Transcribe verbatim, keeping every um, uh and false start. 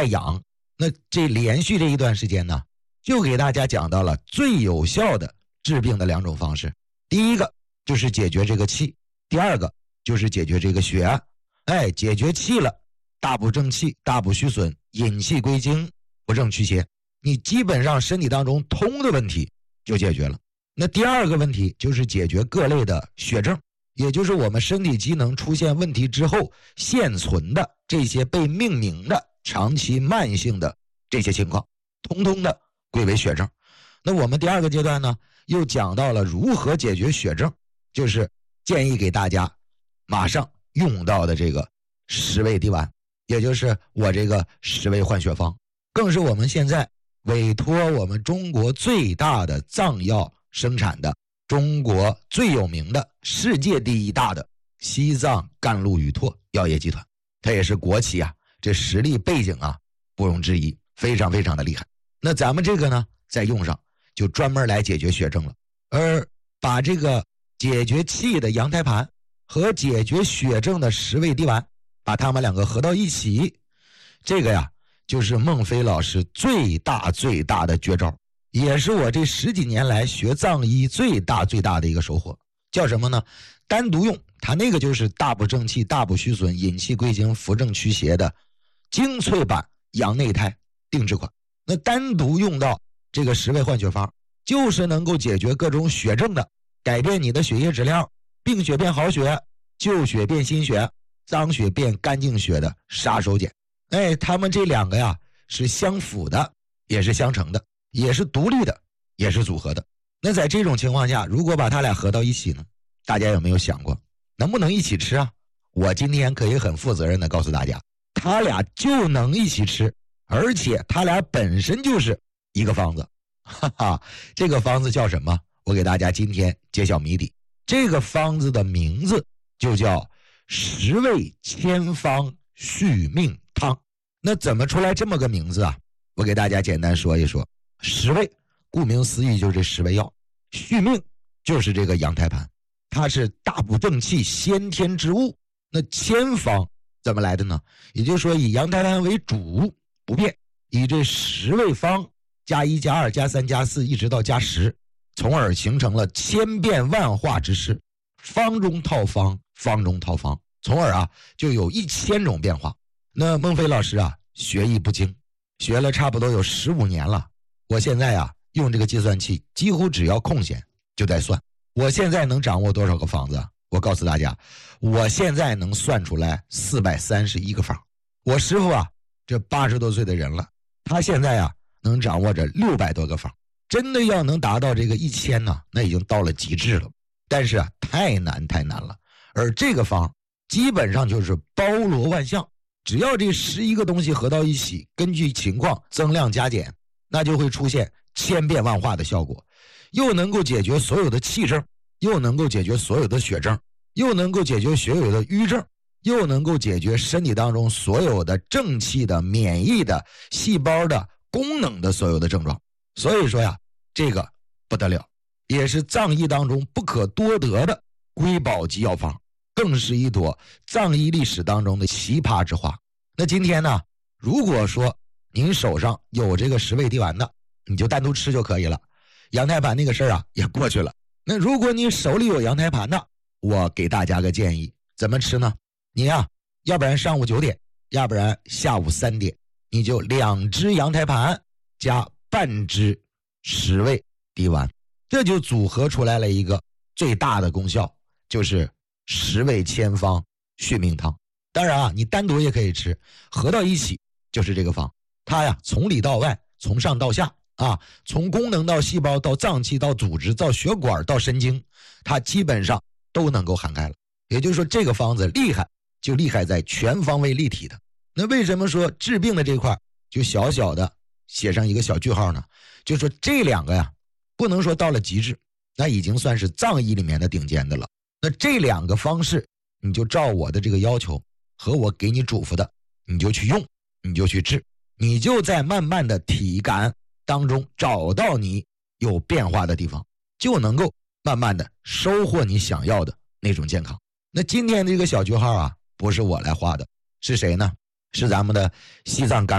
带痒。那这连续这一段时间呢，就给大家讲到了最有效的治病的两种方式。第一个就是解决这个气，第二个就是解决这个血。哎，解决气了，大补正气，大补虚损，引气归经，扶正祛邪，你基本上身体当中通的问题就解决了。那第二个问题就是解决各类的血症，也就是我们身体机能出现问题之后现存的这些被命名的长期慢性的这些情况，通通的归为血症。那我们第二个阶段呢，又讲到了如何解决血症，就是建议给大家马上用到的这个十味地丸，也就是我这个十味换血方，更是我们现在委托我们中国最大的藏药生产的中国最有名的世界第一大的西藏甘露雨拓药业集团，它也是国企啊，这实力背景啊不容置疑，非常非常的厉害。那咱们这个呢再用上，就专门来解决血症了。而把这个解决气的羊胎盘和解决血症的十味地丸，把它们两个合到一起，这个呀就是孟非老师最大最大的绝招，也是我这十几年来学藏医最大最大的一个收获。叫什么呢？单独用它那个就是大补正气，大补虚损，引气归经，扶正祛邪的精粹版羊内胎定制款。那单独用到这个十味换血方，就是能够解决各种血症的，改变你的血液质量，病血变好血，旧血变新血，脏血变干净血的杀手锏。哎，他们这两个呀是相辅的，也是相成的，也是独立的，也是组合的。那在这种情况下，如果把它俩合到一起呢，大家有没有想过能不能一起吃啊？我今天可以很负责任的告诉大家，它俩就能一起吃，而且它俩本身就是一个方子。哈哈，这个方子叫什么？我给大家今天揭晓谜底。这个方子的名字就叫十味千方续命汤。那怎么出来这么个名字啊？我给大家简单说一说。十味顾名思义就是这十味药，续命就是这个羊胎盘，它是大补正气先天之物。那千方怎么来的呢？也就是说以羊胎盘为主不变，以这十味方加一加二加三加四一直到加十，从而形成了千变万化之势，方中套方，方中套方，从而啊就有一千种变化。那孟非老师啊学艺不精，学了差不多有十五年了，我现在啊用这个计算器几乎只要空闲就在算，我现在能掌握多少个方子啊？我告诉大家，我现在能算出来四百三十一个方。我师傅啊这八十多岁的人了，他现在啊能掌握着六百多个方。真的要能达到这个一千呢，那已经到了极致了。但是啊太难太难了。而这个方基本上就是包罗万象，只要这十一个东西合到一起，根据情况增量加减，那就会出现千变万化的效果，又能够解决所有的气症，又能够解决所有的血症，又能够解决所有的瘀症，又能够解决身体当中所有的正气的、免疫的、细胞的、功能的所有的症状。所以说呀，这个不得了，也是藏医当中不可多得的瑰宝级药方，更是一朵藏医历史当中的奇葩之花。那今天呢，如果说您手上有这个十味地丸的，你就单独吃就可以了，羊胎盘那个事儿啊也过去了。那如果你手里有羊胎盘的，我给大家个建议，怎么吃呢？你呀、啊，要不然上午九点，要不然下午三点，你就两只羊胎盘加半只十味地丸，这就组合出来了一个最大的功效，就是十味千方续命汤。当然啊，你单独也可以吃，合到一起就是这个方。它呀从里到外，从上到下啊，从功能到细胞到脏器到组织到血管到神经，它基本上都能够涵盖了。也就是说这个方子厉害，就厉害在全方位立体的。那为什么说治病的这块就小小的写上一个小句号呢？就说这两个呀不能说到了极致，那已经算是藏医里面的顶尖的了。那这两个方式你就照我的这个要求和我给你嘱咐的，你就去用，你就去治，你就在慢慢的体感当中找到你有变化的地方，就能够慢慢的收获你想要的那种健康。那今天这个小句号啊不是我来画的，是谁呢？是咱们的西藏甘